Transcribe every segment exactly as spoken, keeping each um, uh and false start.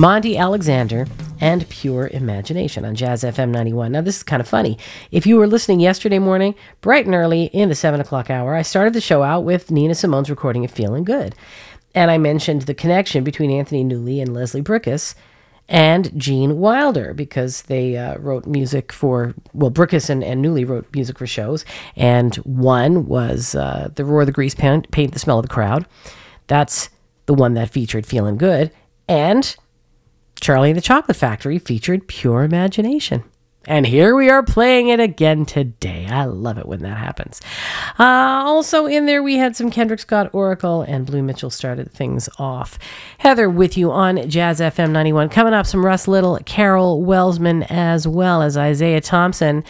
Monty Alexander, and Pure Imagination on Jazz F M ninety-one. Now, this is kind of funny. If you were listening yesterday morning, bright and early in the seven o'clock hour, I started the show out with Nina Simone's recording of Feeling Good. And I mentioned the connection between Anthony Newley and Leslie Bricusse and Gene Wilder, because they uh, wrote music for, well, Bricusse and, and Newley wrote music for shows. And one was uh, The Roar of the Grease Paint, Paint the Smell of the Crowd. That's the one that featured Feeling Good. And Charlie and the Chocolate Factory featured Pure Imagination. And here we are playing it again today. I love it when that happens. Uh, also in there, we had some Kendrick Scott Oracle, and Blue Mitchell started things off. Heather with you on Jazz F M ninety-one. Coming up, some Russ Little, Carol Welsman, as well as Isaiah Thompson.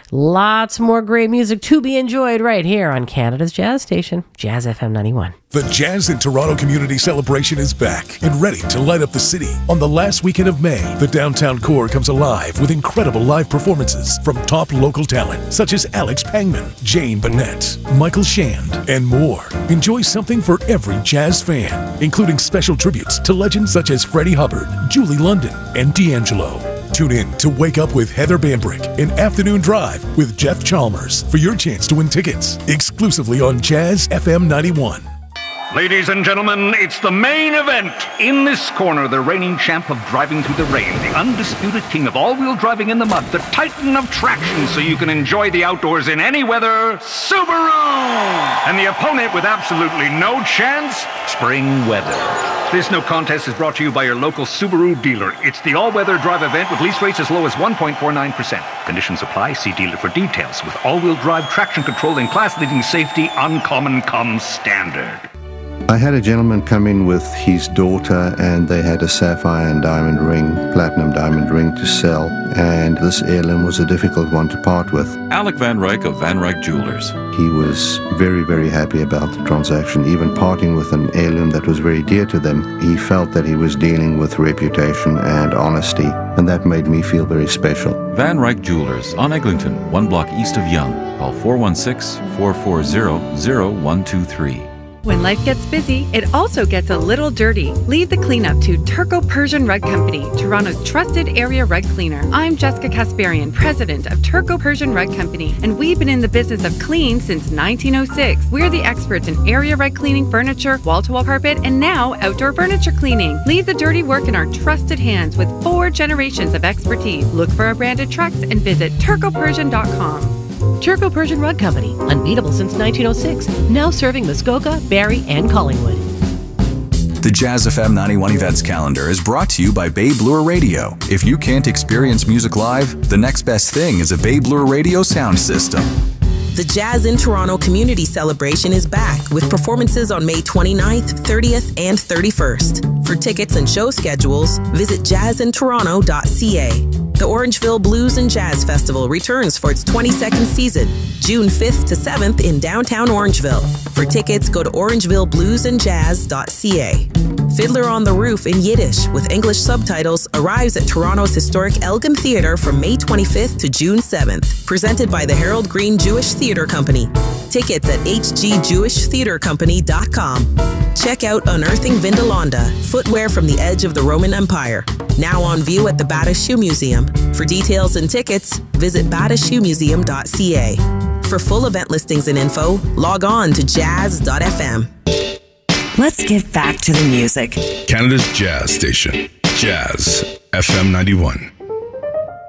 Lots more great music to be enjoyed right here on Canada's Jazz Station, Jazz F M ninety-one. The Jazz in Toronto Community Celebration is back and ready to light up the city. On the last weekend of May, the downtown core comes alive with incredible live performances from top local talent such as Alex Pangman, Jane Bennett, Michael Shand, and more. Enjoy something for every jazz fan, including special tributes to legends such as Freddie Hubbard, Julie London, and D'Angelo. Tune in to Wake Up with Heather Bambrick, an afternoon drive with Jeff Chalmers for your chance to win tickets exclusively on Jazz F M ninety-one. Ladies and gentlemen, it's the main event. In this corner, the reigning champ of driving through the rain, the undisputed king of all-wheel driving in the mud, the titan of traction so you can enjoy the outdoors in any weather, Subaru! And the opponent with absolutely no chance, Spring Weather. This no contest is brought to you by your local Subaru dealer. It's the all-weather drive event with lease rates as low as one point four nine percent. Conditions apply. See dealer for details. With all-wheel drive, traction control, and class-leading safety, uncommon comes standard. I had a gentleman come in with his daughter, and they had a sapphire and diamond ring, platinum diamond ring to sell, and this heirloom was a difficult one to part with. Alec Van Ryk of Van Ryk Jewelers. He was very, very happy about the transaction, even parting with an heirloom that was very dear to them. He felt that he was dealing with reputation and honesty, and that made me feel very special. Van Ryk Jewelers on Eglinton, one block east of Yonge. Call four one six, four four zero, zero one two three. When life gets busy, it also gets a little dirty. Leave the cleanup to Turco Persian Rug Company, Toronto's trusted area rug cleaner. I'm Jessica Kasparian, president of Turco Persian Rug Company, and we've been in the business of clean since nineteen oh six. We're the experts in area rug cleaning, furniture, wall-to-wall carpet, and now outdoor furniture cleaning. Leave the dirty work in our trusted hands with four generations of expertise. Look for our branded trucks and visit turco persian dot com. Turco Persian Rug Company, unbeatable since nineteen oh six, now serving Muskoka, Barrie, and Collingwood. The Jazz F M ninety-one events calendar is brought to you by Bay Bloor Radio. If you can't experience music live, the next best thing is a Bay Bloor Radio sound system. The Jazz in Toronto Community Celebration is back with performances on May twenty-ninth, thirtieth, and thirty-first. For tickets and show schedules, visit jazz in toronto dot c a. The Orangeville Blues and Jazz Festival returns for its twenty-second season, June fifth to seventh in downtown Orangeville. For tickets, go to orangeville blues and jazz dot c a. Fiddler on the Roof in Yiddish with English subtitles arrives at Toronto's historic Elgin Theatre from May twenty-fifth to June seventh. Presented by the Harold Green Jewish Theatre Company. Tickets at h g jewish theatre company dot com. Check out Unearthing Vindalonda, footwear from the edge of the Roman Empire. Now on view at the Bata Shoe Museum. For details and tickets, visit bata shoe museum dot c a. For full event listings and info, log on to jazz dot f m. Let's get back to the music. Canada's Jazz Station, Jazz F M ninety-one.